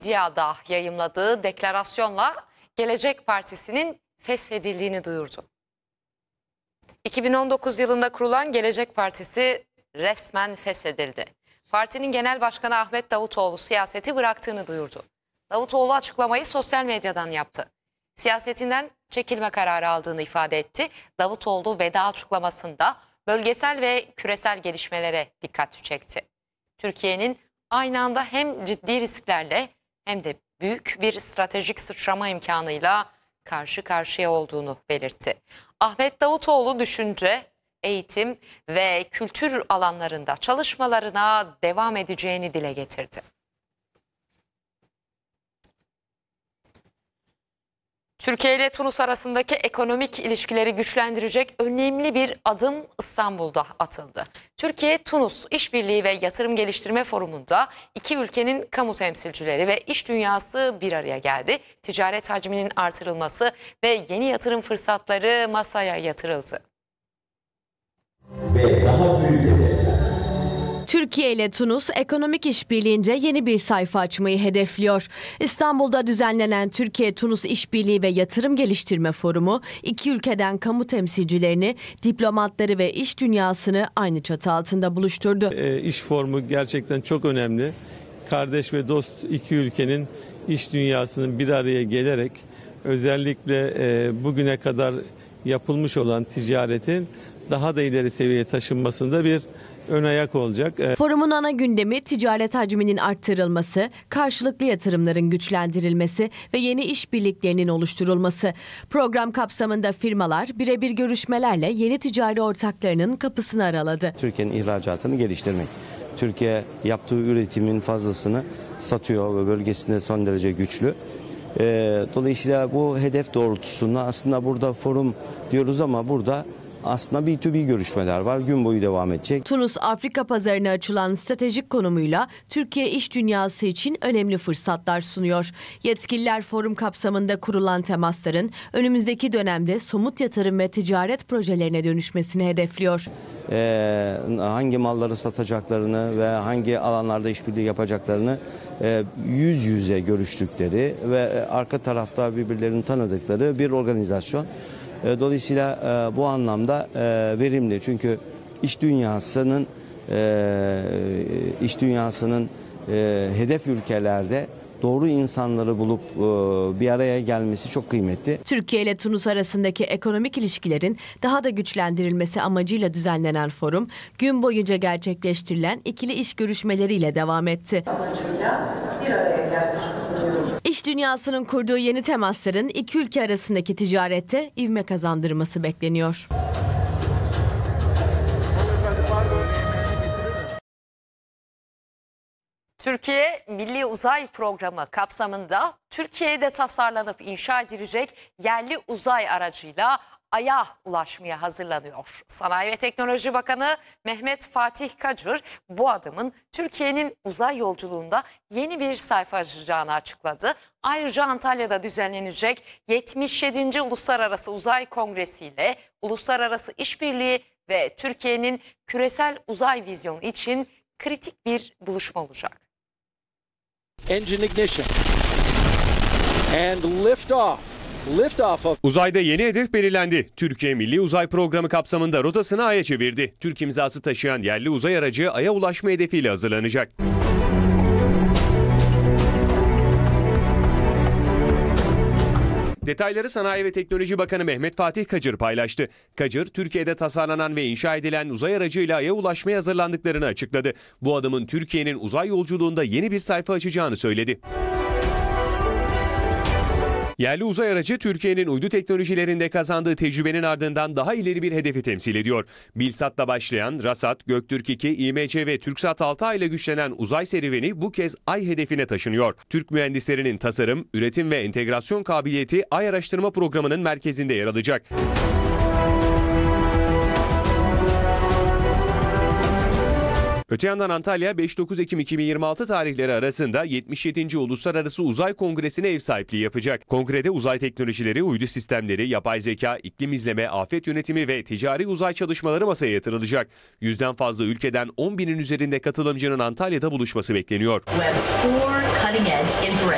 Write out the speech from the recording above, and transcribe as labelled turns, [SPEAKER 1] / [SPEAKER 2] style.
[SPEAKER 1] Medyada yayımladığı deklarasyonla Gelecek Partisi'nin feshedildiğini duyurdu. 2019 yılında kurulan Gelecek Partisi resmen feshedildi. Partinin Genel Başkanı Ahmet Davutoğlu siyaseti bıraktığını duyurdu. Davutoğlu açıklamayı sosyal medyadan yaptı. Siyasetinden çekilme kararı aldığını ifade etti. Davutoğlu veda açıklamasında bölgesel ve küresel gelişmelere dikkat çekti. Türkiye'nin aynı anda hem ciddi risklerle hem de büyük bir stratejik sıçrama imkanıyla karşı karşıya olduğunu belirtti. Ahmet Davutoğlu düşünce, eğitim ve kültür alanlarında çalışmalarına devam edeceğini dile getirdi. Türkiye ile Tunus arasındaki ekonomik ilişkileri güçlendirecek önemli bir adım İstanbul'da atıldı. Türkiye-Tunus İşbirliği ve Yatırım Geliştirme Forumu'nda iki ülkenin kamu temsilcileri ve iş dünyası bir araya geldi. Ticaret hacminin artırılması ve yeni yatırım fırsatları masaya yatırıldı.
[SPEAKER 2] Ve daha büyük hedefler.
[SPEAKER 3] Türkiye ile Tunus ekonomik işbirliğinde yeni bir sayfa açmayı hedefliyor. İstanbul'da düzenlenen Türkiye-Tunus İşbirliği ve Yatırım Geliştirme Forumu iki ülkeden kamu temsilcilerini, diplomatları ve iş dünyasını aynı çatı altında buluşturdu.
[SPEAKER 4] İş forumu gerçekten çok önemli. Kardeş ve dost iki ülkenin iş dünyasının bir araya gelerek özellikle bugüne kadar yapılmış olan ticaretin daha da ileri seviyeye taşınmasında bir ön ayak olacak.
[SPEAKER 3] Forumun ana gündemi ticaret hacminin arttırılması, karşılıklı yatırımların güçlendirilmesi ve yeni işbirliklerinin oluşturulması. Program kapsamında firmalar birebir görüşmelerle yeni ticari ortaklarının kapısını araladı.
[SPEAKER 5] Türkiye'nin ihracatını geliştirmek. Türkiye yaptığı üretimin fazlasını satıyor ve bölgesinde son derece güçlü. Dolayısıyla bu hedef doğrultusunda aslında burada forum diyoruz ama burada aslında B2B görüşmeler var. Gün boyu devam edecek.
[SPEAKER 3] Tunus, Afrika pazarına açılan stratejik konumuyla Türkiye iş dünyası için önemli fırsatlar sunuyor. Yetkililer forum kapsamında kurulan temasların önümüzdeki dönemde somut yatırım ve ticaret projelerine dönüşmesini hedefliyor.
[SPEAKER 5] Hangi malları satacaklarını ve hangi alanlarda işbirliği yapacaklarını yüz yüze görüştükleri ve arka tarafta birbirlerini tanıdıkları bir organizasyon. Dolayısıyla bu anlamda verimli, çünkü iş dünyasının hedef ülkelerde doğru insanları bulup bir araya gelmesi çok kıymetli.
[SPEAKER 3] Türkiye ile Tunus arasındaki ekonomik ilişkilerin daha da güçlendirilmesi amacıyla düzenlenen forum gün boyunca gerçekleştirilen ikili iş görüşmeleriyle devam etti.
[SPEAKER 6] Amacıyla bir araya gelmiş bulunuyoruz.
[SPEAKER 3] İş dünyasının kurduğu yeni temasların iki ülke arasındaki ticarette ivme kazandırması bekleniyor.
[SPEAKER 1] Türkiye Milli Uzay Programı kapsamında Türkiye'de tasarlanıp inşa edilecek yerli uzay aracıyla Ay'a ulaşmaya hazırlanıyor. Sanayi ve Teknoloji Bakanı Mehmet Fatih Kacır bu adımın Türkiye'nin uzay yolculuğunda yeni bir sayfa açacağını açıkladı. Ayrıca Antalya'da düzenlenecek 77. Uluslararası Uzay Kongresi ile uluslararası işbirliği ve Türkiye'nin küresel uzay vizyonu için kritik bir buluşma olacak.
[SPEAKER 7] Engine ignition and lift off.
[SPEAKER 8] Uzayda yeni hedef belirlendi. Türkiye Milli Uzay Programı kapsamında rotasını Ay'a çevirdi. Türk imzası taşıyan yerli uzay aracı Ay'a ulaşma hedefiyle hazırlanacak. Detayları Sanayi ve Teknoloji Bakanı Mehmet Fatih Kacır paylaştı. Kacır, Türkiye'de tasarlanan ve inşa edilen uzay aracıyla Ay'a ulaşmaya hazırlandıklarını açıkladı. Bu adımın Türkiye'nin uzay yolculuğunda yeni bir sayfa açacağını söyledi. Yerli uzay aracı Türkiye'nin uydu teknolojilerinde kazandığı tecrübenin ardından daha ileri bir hedefi temsil ediyor. Bilsat'la başlayan Rasat, Göktürk 2, İMC ve Türksat 6A ile güçlenen uzay serüveni bu kez Ay hedefine taşınıyor. Türk mühendislerinin tasarım, üretim ve entegrasyon kabiliyeti Ay araştırma programının merkezinde yer alacak. Öte yandan Antalya 5-9 Ekim 2026 tarihleri arasında 77. Uluslararası Uzay Kongresi'ne ev sahipliği yapacak. Kongrede uzay teknolojileri, uydu sistemleri, yapay zeka, iklim izleme, afet yönetimi ve ticari uzay çalışmaları masaya yatırılacak. 100'den fazla ülkeden 10.000'in üzerinde katılımcının Antalya'da buluşması bekleniyor.